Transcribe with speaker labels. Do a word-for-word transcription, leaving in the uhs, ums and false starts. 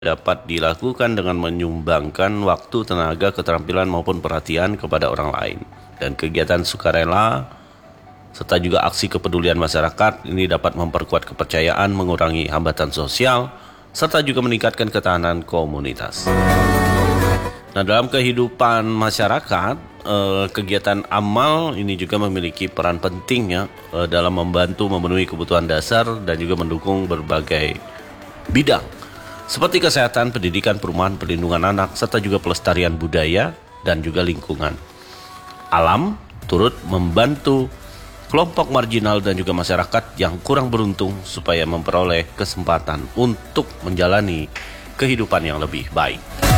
Speaker 1: dapat dilakukan dengan menyumbangkan waktu, tenaga, keterampilan maupun perhatian kepada orang lain. Dan kegiatan sukarela serta juga aksi kepedulian masyarakat ini dapat memperkuat kepercayaan, mengurangi hambatan sosial, serta juga meningkatkan ketahanan komunitas. Nah, dalam kehidupan masyarakat, eh, kegiatan amal ini juga memiliki peran penting ya eh, dalam membantu memenuhi kebutuhan dasar dan juga mendukung berbagai bidang seperti kesehatan, pendidikan, perumahan, perlindungan anak, serta juga pelestarian budaya dan juga lingkungan alam, turut membantu kelompok marginal dan juga masyarakat yang kurang beruntung supaya memperoleh kesempatan untuk menjalani kehidupan yang lebih baik.